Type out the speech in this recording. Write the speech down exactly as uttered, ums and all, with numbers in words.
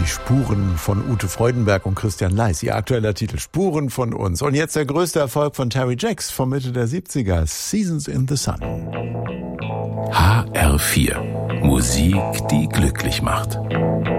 Spuren von Ute Freudenberg und Christian Leiss. Ihr aktueller Titel, Spuren von uns. Und jetzt der größte Erfolg von Terry Jacks von Mitte der siebziger, Seasons in the Sun. H R vier. Musik, die glücklich macht.